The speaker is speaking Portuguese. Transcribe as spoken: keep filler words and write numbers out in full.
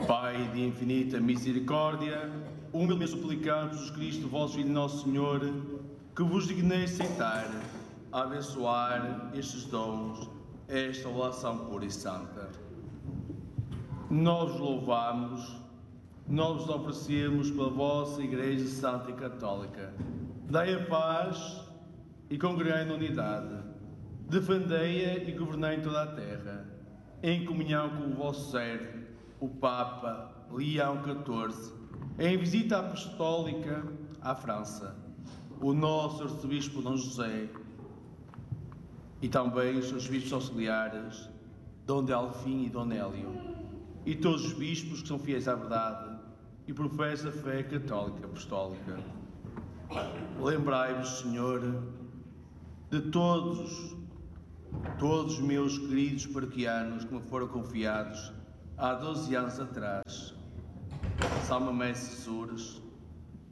Pai de infinita misericórdia, humildemente suplicamos Jesus Cristo, vosso Filho Nosso Senhor, que vos digneis aceitar, abençoar estes dons, esta oração pura e santa. Nós vos louvamos, nós vos oferecemos pela vossa Igreja Santa e Católica. Dai a paz e congregai na unidade, defendei-a e governai em toda a terra, em comunhão com o vosso servo, o Papa Leão catorze, em visita apostólica à França, o nosso arcebispo Dom José e também os seus bispos auxiliares, Dom Delfim e Dom Nélio, e todos os bispos que são fiéis à verdade e professam a fé católica apostólica. Lembrai-vos, Senhor, de todos, todos os meus queridos paroquianos que me foram confiados há doze anos atrás. São Mamés Cesures,